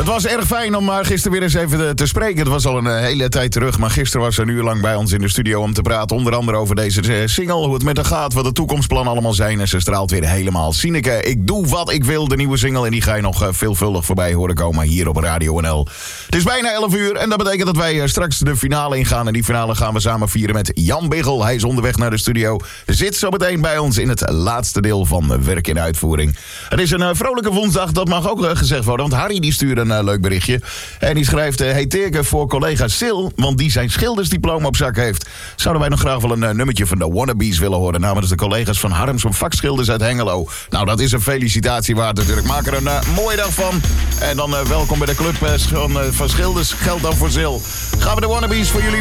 Het was erg fijn om gisteren weer eens even te spreken. Het was al een hele tijd terug, maar gisteren was ze een uur lang bij ons in de studio om te praten. Onder andere over deze single, hoe het met haar gaat, wat de toekomstplannen allemaal zijn. En ze straalt weer helemaal. Sineke, ik doe wat ik wil, de nieuwe single. En die ga je nog veelvuldig voorbij horen komen hier op Radio NL. Het is bijna 11 uur en dat betekent dat wij straks de finale ingaan. En die finale gaan we samen vieren met Jan Biggel. Hij is onderweg naar de studio. Zit zo meteen bij ons in het laatste deel van Werk in Uitvoering. Het is een vrolijke woensdag, dat mag ook gezegd worden. Want Harry die stuurde een leuk berichtje. En die schrijft, hey Teerke, voor collega Sil, want die zijn schildersdiploma op zak heeft. Zouden wij nog graag wel een nummertje van de Wannabes willen horen. Namens de collega's van Harms van Vakschilders uit Hengelo. Nou, dat is een felicitatie waard natuurlijk. Maak er een mooie dag van. En dan welkom bij de club van Schilders. Geldt dan voor Sil. Gaan we de Wannabes voor jullie